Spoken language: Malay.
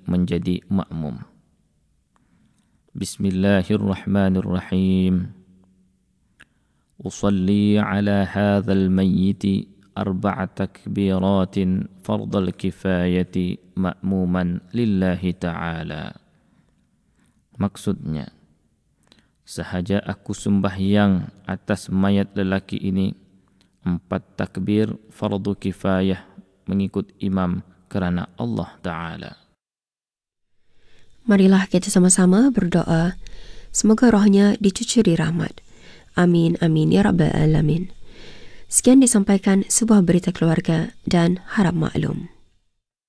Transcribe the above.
menjadi makmum. Bismillahirrahmanirrahim. Usalli ala hadzal mayyiti 4 takbiratin fardal kifayati ma'muman lillahi ta'ala. Maksudnya, sahaja aku sembahyang atas mayat lelaki ini 4 takbir fardu kifayah mengikut imam kerana Allah Ta'ala. Marilah kita sama-sama berdoa, semoga rohnya dicucuri rahmat. Amin, amin, ya Rabbal Alamin. Sekian disampaikan sebuah berita keluarga dan harap maklum.